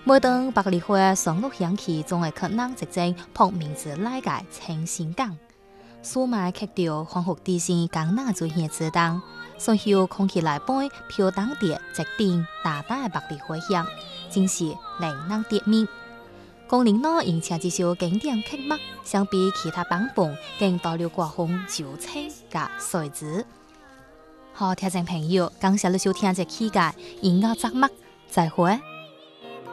每当百里花上路响起，总会看人直正扑名字来个清新感。苏麦看到欢福地心刚那做叶子当，随后空气来杯飘荡碟直顶大大的百里花香，真是令人着迷。公林诺迎请这首经典曲目，相比其他版本更多了寡风旧情甲随子。好，听众朋友，感谢你收听这期嘅音乐节目，再会。